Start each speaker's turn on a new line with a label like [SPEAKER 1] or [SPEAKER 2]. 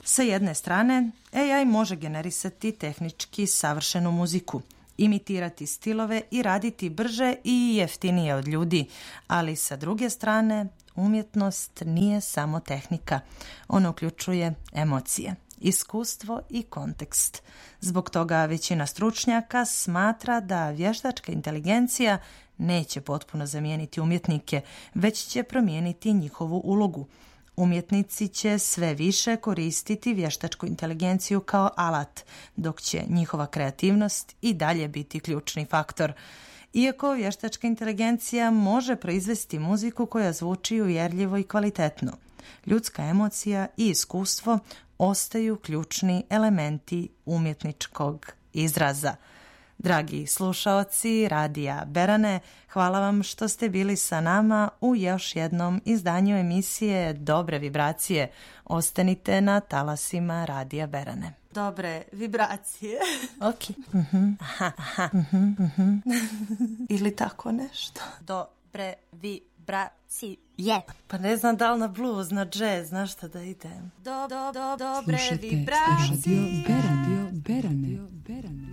[SPEAKER 1] Sa jedne strane, AI može generisati tehnički savršenu muziku, imitirati stilove i raditi brže i jeftinije od ljudi, ali sa druge strane, umjetnost nije samo tehnika. Ona uključuje emocije, iskustvo i kontekst. Zbog toga većina stručnjaka smatra da vještačka inteligencija neće potpuno zamijeniti umjetnike, već će promijeniti njihovu ulogu. Umjetnici će sve više koristiti vještačku inteligenciju kao alat, dok će njihova kreativnost i dalje biti ključni faktor. Iako vještačka inteligencija može proizvesti muziku koja zvuči uvjerljivo i kvalitetno, ljudska emocija i iskustvo ostaju ključni elementi umjetničkog izraza. Dragi slušaoci Radija Berane, hvala vam što ste bili sa nama u još jednom izdanju emisije Dobre vibracije. Ostanite na talasima Radija Berane. Dobre vibracije. Ok. Ili tako nešto. Dobre vibracije. Pa ne znam da li na blues, na jazz, na šta da idem. Dobre vibracije.
[SPEAKER 2] Radio Berane.